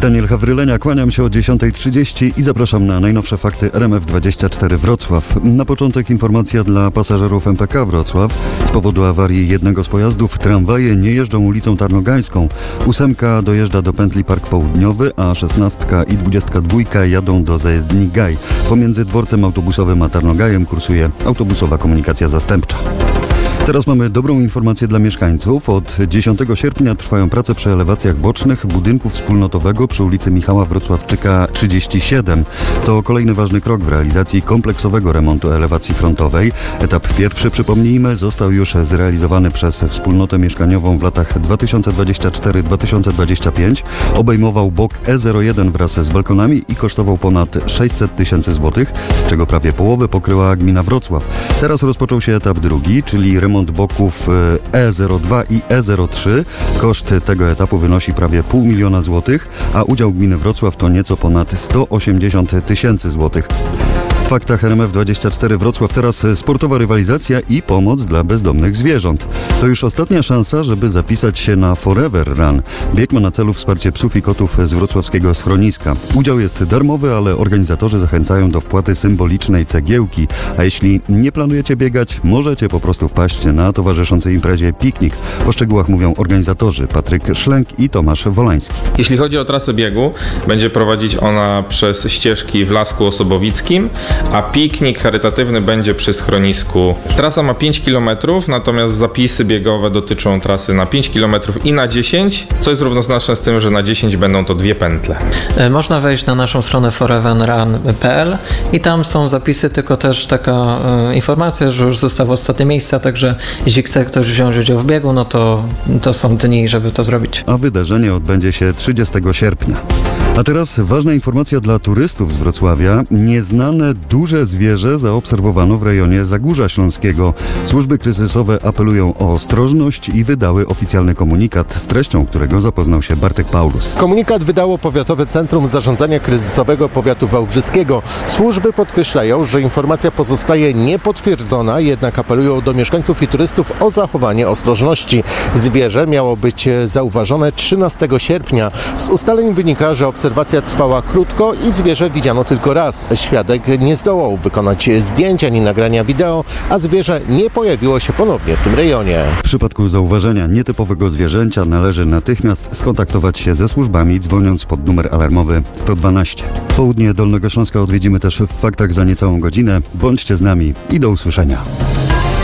Daniel Hawrylenia, kłaniam się o 10:30 i zapraszam na najnowsze fakty RMF24 Wrocław. Na początek informacja dla pasażerów MPK Wrocław. Z powodu awarii jednego z pojazdów tramwaje nie jeżdżą ulicą Tarnogajską. 8 dojeżdża do pętli Park Południowy, a 16 i 22 jadą do zajezdni Gaj. Pomiędzy dworcem autobusowym a Tarnogajem kursuje autobusowa komunikacja zastępcza. Teraz mamy dobrą informację dla mieszkańców. Od 10 sierpnia trwają prace przy elewacjach bocznych budynku wspólnotowego przy ulicy Michała Wrocławczyka 37. To kolejny ważny krok w realizacji kompleksowego remontu elewacji frontowej. Etap pierwszy, przypomnijmy, został już zrealizowany przez wspólnotę mieszkaniową w latach 2024-2025. Obejmował bok E01 wraz z balkonami i kosztował ponad 600 tysięcy złotych, z czego prawie połowę pokryła gmina Wrocław. Teraz rozpoczął się etap drugi, czyli remont boków E02 i E03. Koszt tego etapu wynosi prawie 500 000 złotych, a udział gminy Wrocław to nieco ponad 180 tysięcy złotych. W faktach RMF24 Wrocław teraz sportowa rywalizacja i pomoc dla bezdomnych zwierząt. To już ostatnia szansa, żeby zapisać się na Forever Run. Bieg ma na celu wsparcie psów i kotów z wrocławskiego schroniska. Udział jest darmowy, ale organizatorzy zachęcają do wpłaty symbolicznej cegiełki. A jeśli nie planujecie biegać, możecie po prostu wpaść na towarzyszącej imprezie piknik. O szczegółach mówią organizatorzy Patryk Szlęk i Tomasz Wolański. Jeśli chodzi o trasę biegu, będzie prowadzić ona przez ścieżki w Lasku Osobowickim, a piknik charytatywny będzie przy schronisku. Trasa ma 5 km, natomiast zapisy biegowe dotyczą trasy na 5 km i na 10, co jest równoznaczne z tym, że na 10 będą to 2 pętle. Można wejść na naszą stronę foreverrun.pl i tam są zapisy, tylko też taka informacja, że już zostały ostatnie miejsca, także jeśli chce ktoś wziąć udział w biegu, no to są dni, żeby to zrobić. A wydarzenie odbędzie się 30 sierpnia. A teraz ważna informacja dla turystów z Wrocławia. Nieznane duże zwierzę zaobserwowano w rejonie Zagórza Śląskiego. Służby kryzysowe apelują o ostrożność i wydały oficjalny komunikat, z treścią którego zapoznał się Bartek Paulus. Komunikat wydało Powiatowe Centrum Zarządzania Kryzysowego Powiatu Wałbrzyskiego. Służby podkreślają, że informacja pozostaje niepotwierdzona, jednak apelują do mieszkańców i turystów o zachowanie ostrożności. Zwierzę miało być zauważone 13 sierpnia. Z ustaleń wynika, że obserwacja trwała krótko i zwierzę widziano tylko raz. Świadek nie zdołał wykonać zdjęć ani nagrania wideo, a zwierzę nie pojawiło się ponownie w tym rejonie. W przypadku zauważenia nietypowego zwierzęcia należy natychmiast skontaktować się ze służbami, dzwoniąc pod numer alarmowy 112. Południe Dolnego Śląska odwiedzimy też w faktach za niecałą godzinę. Bądźcie z nami i do usłyszenia.